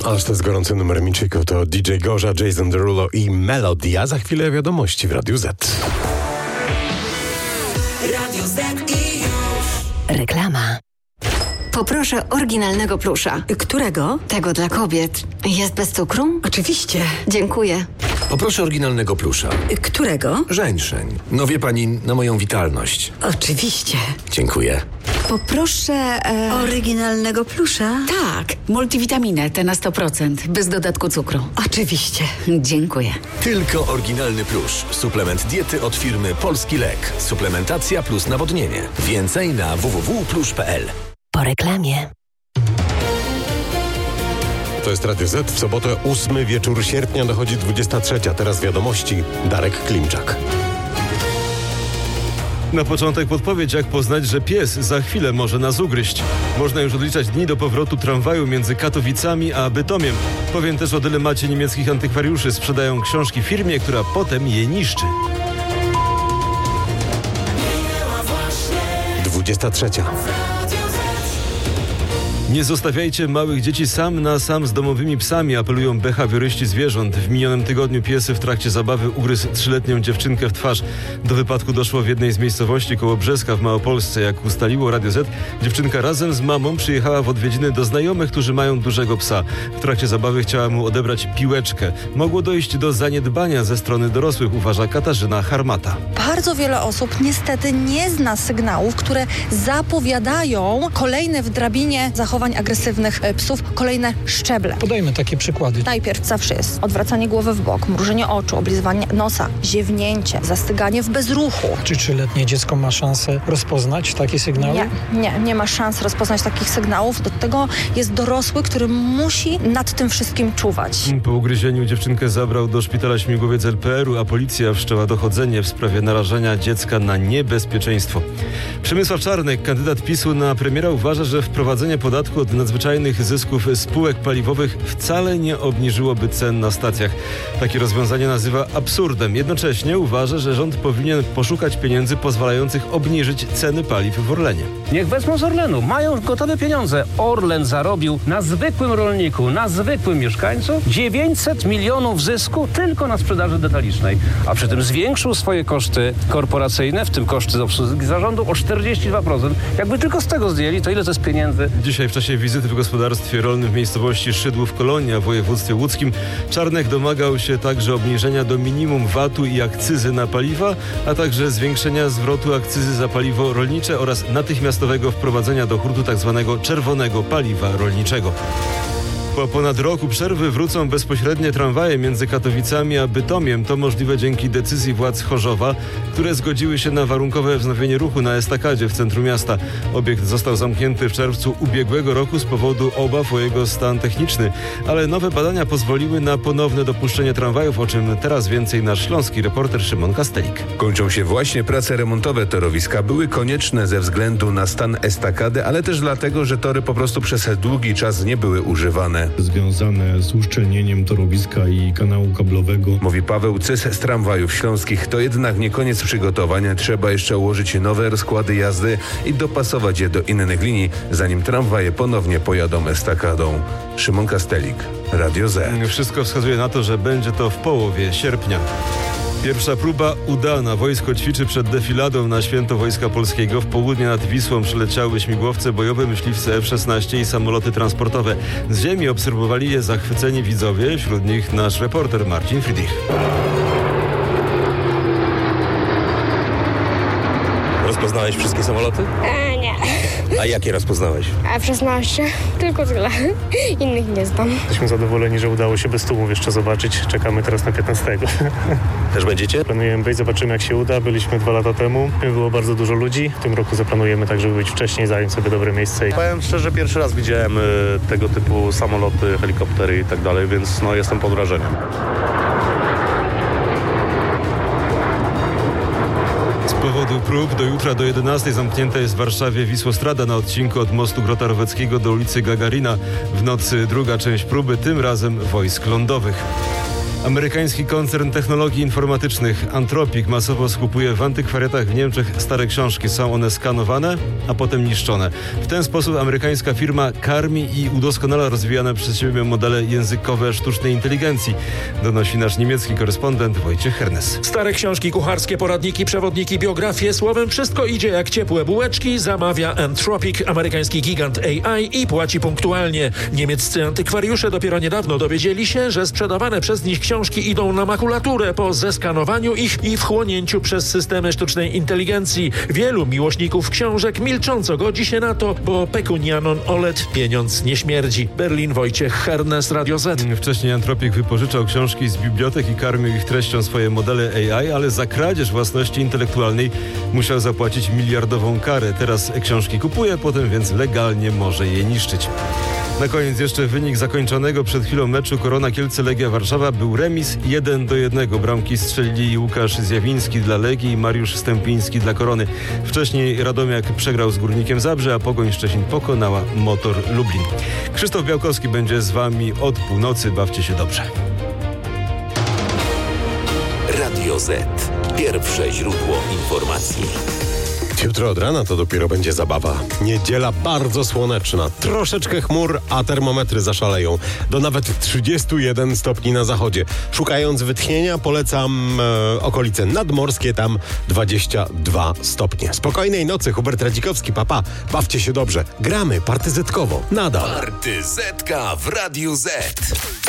Aż to jest gorący numer Michiku, to DJ Gorza, Jason Derulo i Melody, a za chwilę wiadomości w Radiu Z. Radio Z i już. Reklama. Poproszę oryginalnego plusza. Którego? Tego dla kobiet. Jest bez cukru? Oczywiście. Dziękuję. Poproszę oryginalnego plusza. Którego? Żeńszeń. No wie pani, na moją witalność. Oczywiście. Dziękuję. Poproszę oryginalnego plusza. Tak, multivitaminę, tę na 100%, bez dodatku cukru. Oczywiście. Dziękuję. Tylko oryginalny plusz. Suplement diety od firmy Polski Lek. Suplementacja plus nawodnienie. Więcej na www.plusz.pl. Po reklamie. To jest Radio Z. W sobotę 8 wieczór sierpnia dochodzi 23. Teraz wiadomości. Darek Klimczak. Na początek podpowiedź, jak poznać, że pies za chwilę może nas ugryźć. Można już odliczać dni do powrotu tramwaju między Katowicami a Bytomiem. Powiem też o dylemacie niemieckich antykwariuszy. Sprzedają książki firmie, która potem je niszczy. 23. Nie zostawiajcie małych dzieci sam na sam z domowymi psami, apelują behawioryści zwierząt. W minionym tygodniu pies w trakcie zabawy ugryzł 3-letnią dziewczynkę w twarz. Do wypadku doszło w jednej z miejscowości koło Brzeska w Małopolsce. Jak ustaliło Radio Z, dziewczynka razem z mamą przyjechała w odwiedziny do znajomych, którzy mają dużego psa. W trakcie zabawy chciała mu odebrać piłeczkę. Mogło dojść do zaniedbania ze strony dorosłych, uważa Katarzyna Harmata. Bardzo wiele osób niestety nie zna sygnałów, które zapowiadają kolejne w drabinie zachowań agresywnych psów, kolejne szczeble. Podajmy takie przykłady. Najpierw zawsze jest odwracanie głowy w bok, mrużenie oczu, oblizywanie nosa, ziewnięcie, zastyganie w bezruchu. Czy 3-letnie dziecko ma szansę rozpoznać takie sygnały? Nie ma szans rozpoznać takich sygnałów. Do tego jest dorosły, który musi nad tym wszystkim czuwać. Po ugryzieniu dziewczynkę zabrał do szpitala Śmigłowiec LPR-u, a policja wszczęła dochodzenie w sprawie narażenia dziecka na niebezpieczeństwo. Przemysław Czarnek, kandydat PiS-u na premiera, uważa, że wprowadzenie podatku od nadzwyczajnych zysków spółek paliwowych wcale nie obniżyłoby cen na stacjach. Takie rozwiązanie nazywa absurdem. Jednocześnie uważa, że rząd powinien poszukać pieniędzy pozwalających obniżyć ceny paliw w Orlenie. Niech wezmą z Orlenu. Mają gotowe pieniądze. Orlen zarobił na zwykłym rolniku, na zwykłym mieszkańcu 900 milionów zysku tylko na sprzedaży detalicznej. A przy tym zwiększył swoje koszty korporacyjne, w tym koszty obsługi zarządu, o 42%. Jakby tylko z tego zdjęli, to ile to jest pieniędzy? Dzisiaj w czasie wizyty w gospodarstwie rolnym w miejscowości Szydłów-Kolonia w województwie łódzkim Czarnek domagał się także obniżenia do minimum VAT-u i akcyzy na paliwa, a także zwiększenia zwrotu akcyzy za paliwo rolnicze oraz natychmiastowego wprowadzenia do hurtu tzw. czerwonego paliwa rolniczego. Po ponad roku przerwy wrócą bezpośrednie tramwaje między Katowicami a Bytomiem. To możliwe dzięki decyzji władz Chorzowa, które zgodziły się na warunkowe wznowienie ruchu na estakadzie w centrum miasta. Obiekt został zamknięty w czerwcu ubiegłego roku z powodu obaw o jego stan techniczny, ale nowe badania pozwoliły na ponowne dopuszczenie tramwajów, o czym teraz więcej nasz śląski reporter Szymon Kastelik. Kończą się właśnie prace remontowe torowiska. Były konieczne ze względu na stan estakady, ale też dlatego, że tory po prostu przez długi czas nie były używane. Związane z uszczelnieniem torowiska i kanału kablowego. Mówi Paweł Cys z Tramwajów Śląskich. To jednak nie koniec przygotowania. Trzeba jeszcze ułożyć nowe rozkłady jazdy i dopasować je do innych linii, zanim tramwaje ponownie pojadą estakadą. Szymon Kastelik, Radio Z. Wszystko wskazuje na to, że będzie to w połowie sierpnia. Pierwsza próba udana. Wojsko ćwiczy przed defiladą na Święto Wojska Polskiego. W południe nad Wisłą przyleciały śmigłowce bojowe, myśliwce F-16 i samoloty transportowe. Z ziemi obserwowali je zachwyceni widzowie, wśród nich nasz reporter Marcin Friedrich. Rozpoznałeś wszystkie samoloty? Nie. A jakie rozpoznałeś? F-16. Tylko tyle. Innych nie znam. Jesteśmy zadowoleni, że udało się bez tłumów jeszcze zobaczyć. Czekamy teraz na 15. Też będziecie? Planujemy być, zobaczymy jak się uda. Byliśmy 2 lata temu. Było bardzo dużo ludzi. W tym roku zaplanujemy tak, żeby być wcześniej, zająć sobie dobre miejsce. Powiem szczerze, pierwszy raz widziałem tego typu samoloty, helikoptery i tak dalej, więc jestem pod wrażeniem. Z powodu prób do jutra do 11 zamknięta jest w Warszawie Wisłostrada na odcinku od mostu Grota Roweckiego do ulicy Gagarina. W nocy druga część próby, tym razem wojsk lądowych. Amerykański koncern technologii informatycznych Anthropic masowo skupuje w antykwariatach w Niemczech stare książki. Są one skanowane, a potem niszczone. W ten sposób amerykańska firma karmi i udoskonala rozwijane przez siebie modele językowe sztucznej inteligencji, donosi nasz niemiecki korespondent Wojciech Hernes. Stare książki kucharskie, poradniki, przewodniki, biografie, słowem wszystko idzie jak ciepłe bułeczki, zamawia Anthropic, amerykański gigant AI, i płaci punktualnie. Niemieccy antykwariusze dopiero niedawno dowiedzieli się, że sprzedawane przez nich książki idą na makulaturę po zeskanowaniu ich i wchłonięciu przez systemy sztucznej inteligencji. Wielu miłośników książek milcząco godzi się na to, bo pekunianon olet pieniądz nie śmierdzi. Berlin, Wojciech Hernes, Radio Z. Wcześniej Anthropic wypożyczał książki z bibliotek i karmił ich treścią swoje modele AI, ale za kradzież własności intelektualnej musiał zapłacić miliardową karę. Teraz książki kupuje, potem więc legalnie może je niszczyć. Na koniec jeszcze wynik zakończonego przed chwilą meczu Korona Kielce-Legia Warszawa był remis 1-1. Bramki strzelili Łukasz Zjawiński dla Legii i Mariusz Stępiński dla Korony. Wcześniej Radomiak przegrał z Górnikiem Zabrze, a Pogoń Szczecin pokonała Motor Lublin. Krzysztof Białkowski będzie z Wami od północy. Bawcie się dobrze. Radio Z. Pierwsze źródło informacji. Jutro od rana to dopiero będzie zabawa. Niedziela bardzo słoneczna, troszeczkę chmur, a termometry zaszaleją. Do nawet 31 stopni na zachodzie. Szukając wytchnienia polecam okolice nadmorskie, tam 22 stopnie. Spokojnej nocy, Hubert Radzikowski, papa. Bawcie się dobrze. Gramy partyzetkowo. Nadal. Partyzetka w Radiu Z.